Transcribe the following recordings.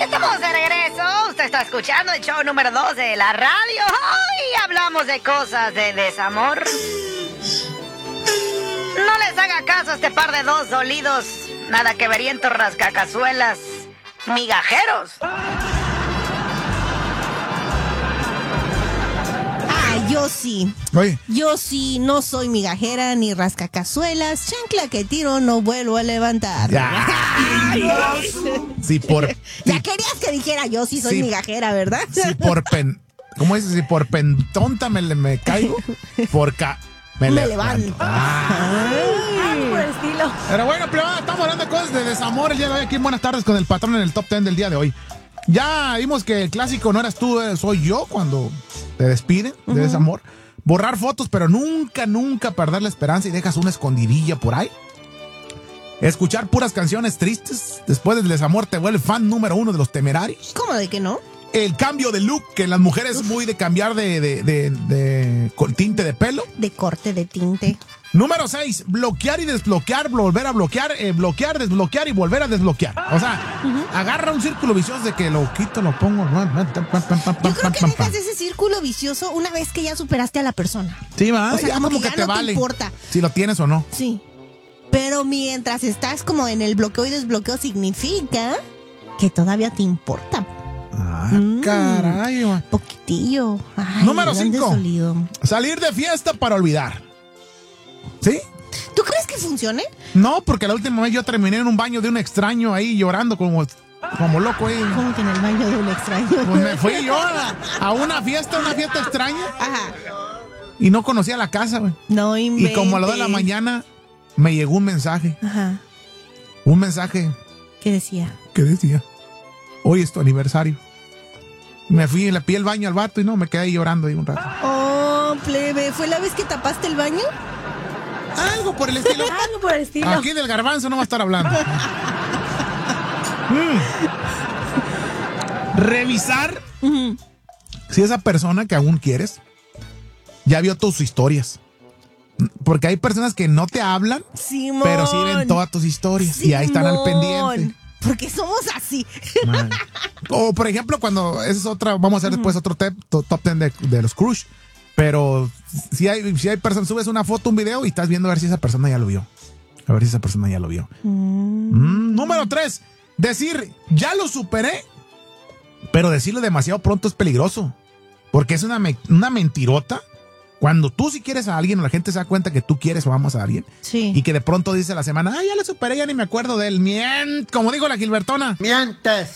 Estamos de regreso. Usted está escuchando el show número 2 de la radio. Hoy hablamos de cosas de desamor. No les haga caso a este par de dos dolidos, nada que verientos rascacazuelas, migajeros. Yo sí. Oye. Yo sí, no soy migajera ni rascacazuelas. Chancla que tiro no vuelvo a levantar. Sí, ya querías que dijera yo sí soy migajera, ¿verdad? Sí, ¿cómo dices? Si por pentonta me caigo, me levanto. Por el estilo. Pero bueno, estamos hablando de cosas de desamor el día de hoy aquí en Buenas Tardes con el patrón en el Top 10 del día de hoy. Ya vimos que el clásico no eras tú, soy yo cuando te despiden de desamor. Borrar fotos, pero nunca perder la esperanza y dejas una escondidilla por ahí. Escuchar puras canciones tristes después del desamor te vuelve fan número 1 de los Temerarios. ¿Cómo de que no? El cambio de look, que las mujeres muy de cambiar de tinte de pelo. De corte de tinte. Número 6, bloquear y desbloquear, volver a bloquear, bloquear, desbloquear y volver a desbloquear. O sea, agarra un círculo vicioso de que lo quito, lo pongo. Yo creo que dejas ese círculo vicioso una vez que ya superaste a la persona. Sí, va, o sea, ya como que te no vale. Te importa. Si lo tienes o no. Sí. Pero mientras estás como en el bloqueo y desbloqueo significa que todavía te importa. Caray. Poquitillo. Ay, número 5, salir de fiesta para olvidar. ¿Sí? ¿Tú crees que funcione? No, porque la última vez yo terminé en un baño de un extraño ahí llorando como loco ahí. ¿Cómo que en el baño de un extraño? Pues me fui yo a una fiesta extraña. Ajá. Y no conocía la casa, güey. No inventes. Y como a las 2 de la mañana me llegó un mensaje. Ajá. Un mensaje. ¿Qué decía? Hoy es tu aniversario. Me fui y le pillé el baño al vato y no, me quedé ahí llorando ahí un rato. Oh, plebe, ¿fue la vez que tapaste el baño? Algo por el estilo. Aquí del garbanzo no va a estar hablando. Revisar si esa persona que aún quieres ya vio todas sus historias. Porque hay personas que no te hablan, Simón, pero sí ven todas tus historias. Y ahí están al pendiente. Porque somos así. O por ejemplo, cuando esa es otra, vamos a hacer después otro top 10 de los crush. Pero si hay personas, subes una foto, un video y estás viendo a ver si esa persona ya lo vio. Número 3, decir, ya lo superé. Pero decirlo demasiado pronto es peligroso. Porque es una mentirota. Cuando tú sí quieres a alguien o la gente se da cuenta que tú quieres o amas a alguien. Sí. Y que de pronto dice la semana, ya lo superé, ya ni me acuerdo de él. Como dijo la Gilbertona. Mientes.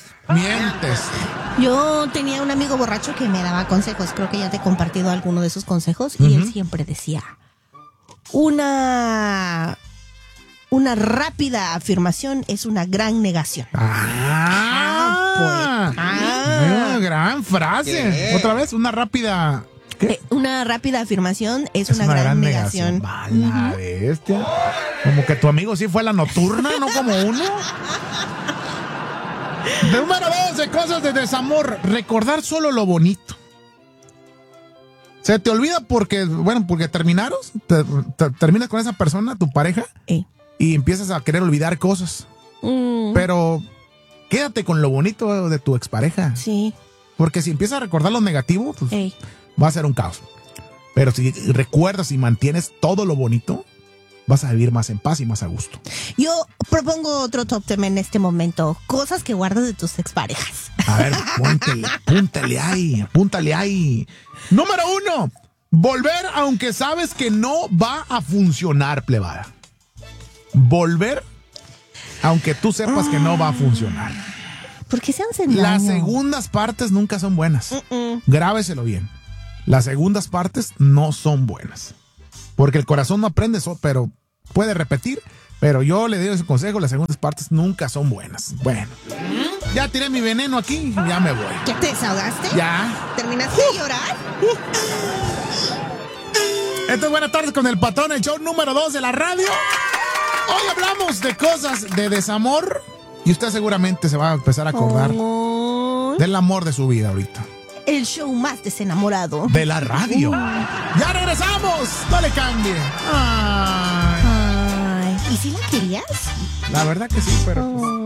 Yo tenía un amigo borracho que me daba consejos. Creo que ya te he compartido alguno de esos consejos. Y él siempre decía, una rápida afirmación es una gran negación. Gran frase. ¿Qué? Otra vez, una rápida... ¿Qué? Una rápida afirmación es una gran negación. Mala bestia. Como que tu amigo sí fue a la nocturna, no como uno. Número 2 de cosas de desamor. Recordar solo lo bonito. Se te olvida porque terminaron. Terminas con esa persona, tu pareja. Y empiezas a querer olvidar cosas. Pero quédate con lo bonito de tu expareja. Sí. Porque si empiezas a recordar lo negativo, pues va a ser un caos. Pero si recuerdas y mantienes todo lo bonito, vas a vivir más en paz y más a gusto. Yo propongo otro top 10 en este momento. Cosas que guardas de tus exparejas. A ver, apúntale ahí. Número 1, volver aunque sabes que no va a funcionar, plebada. Volver aunque tú sepas que no va a funcionar. ¿Por qué se han daño? Las segundas partes nunca son buenas. Grábeselo bien. Las segundas partes no son buenas. Porque el corazón no aprende eso, pero puede repetir. Pero yo le doy ese consejo, las segundas partes nunca son buenas. Bueno, ya tiré mi veneno aquí, ya me voy. ¿Ya te desahogaste? Ya. ¿Terminaste de llorar? Esto es Buenas Tardes con el Patrón, el show número 2 de la radio. Hoy hablamos de cosas de desamor y usted seguramente se va a empezar a acordar del amor de su vida ahorita. El show más desenamorado de la radio. ¡Ya regresamos! ¡No le cambie! Ay. ¿Y si la querías? La verdad que sí, pero...